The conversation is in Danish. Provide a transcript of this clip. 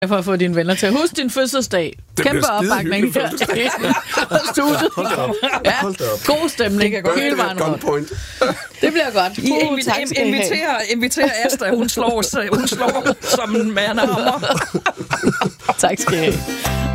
For at få dine venner til at huske din fødselsdag. Kæmpe opbakning her i studiet. Hold da op. God stemning hele vejen rundt. Det bliver godt. Inviterer Asta. Hun slår som en mand. Tak skal I have.